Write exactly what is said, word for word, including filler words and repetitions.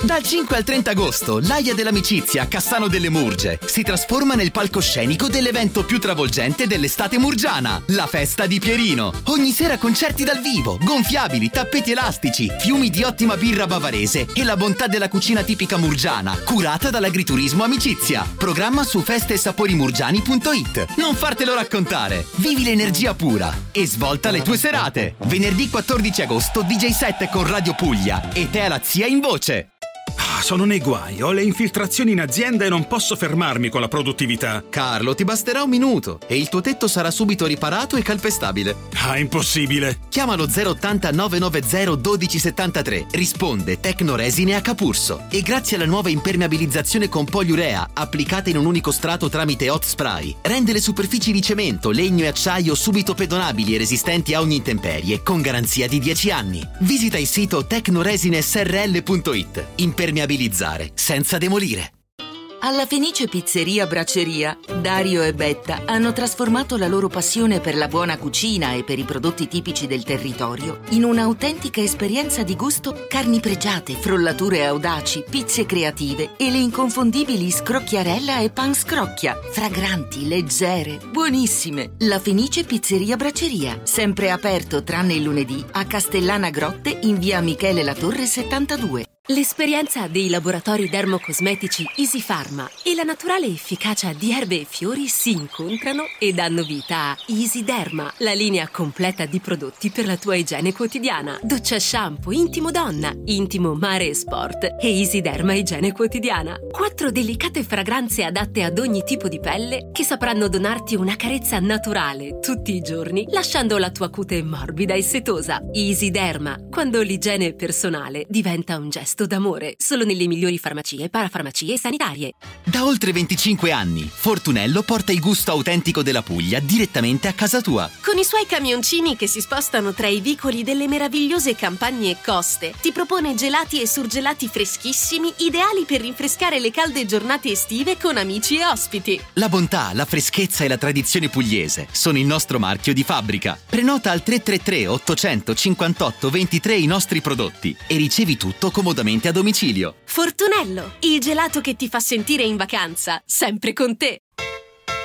Dal cinque al trenta agosto, l'Aia dell'Amicizia a Cassano delle Murge si trasforma nel palcoscenico dell'evento più travolgente dell'estate murgiana, la Festa di Pierino. Ogni sera concerti dal vivo, gonfiabili, tappeti elastici, fiumi di ottima birra bavarese e la bontà della cucina tipica murgiana, curata dall'agriturismo Amicizia. Programma su feste e sapori murgiani punto it. Non fartelo raccontare. Vivi l'energia pura e svolta le tue serate. Venerdì quattordici agosto D J set con Radio Puglia e Tea la zia in voce. Sono nei guai, ho le infiltrazioni in azienda e non posso fermarmi con la produttività. Carlo, ti basterà un minuto e il tuo tetto sarà subito riparato e calpestabile. Ah, impossibile. Chiama lo zero ottanta nove nove zero uno due sette tre. Risponde Tecnoresine a Capurso. E grazie alla nuova impermeabilizzazione con poliurea applicata in un unico strato tramite hot spray, rende le superfici di cemento, legno e acciaio subito pedonabili e resistenti a ogni intemperie con garanzia di dieci anni. Visita il sito tecnoresine s r l punto it. Impermeabilizzare senza demolire. Alla Fenice Pizzeria Bracceria, Dario e Betta hanno trasformato la loro passione per la buona cucina e per i prodotti tipici del territorio in un'autentica esperienza di gusto: carni pregiate, frollature audaci, pizze creative e le inconfondibili scrocchiarella e pan scrocchia, fragranti, leggere, buonissime. La Fenice Pizzeria Bracceria, sempre aperto tranne il lunedì, a Castellana Grotte in via Michele Latorre settantadue. L'esperienza dei laboratori dermocosmetici Easy Pharma e la naturale efficacia di erbe e fiori si incontrano e danno vita a Easy Derma, la linea completa di prodotti per la tua igiene quotidiana. Doccia shampoo, intimo donna, intimo mare e sport e Easy Derma igiene quotidiana. Quattro delicate fragranze adatte ad ogni tipo di pelle che sapranno donarti una carezza naturale tutti i giorni, lasciando la tua cute morbida e setosa. Easy Derma, quando l'igiene personale diventa un gesto d'amore, solo nelle migliori farmacie, parafarmacie e sanitarie. Da oltre venticinque anni, Fortunello porta il gusto autentico della Puglia direttamente a casa tua. Con i suoi camioncini che si spostano tra i vicoli delle meravigliose campagne e coste, ti propone gelati e surgelati freschissimi, ideali per rinfrescare le calde giornate estive con amici e ospiti. La bontà, la freschezza e la tradizione pugliese sono il nostro marchio di fabbrica. Prenota al tre tre tre ottocento cinquantotto ventitré i nostri prodotti e ricevi tutto comodamente a domicilio. Fortunello, il gelato che ti fa sentire in vacanza, sempre con te.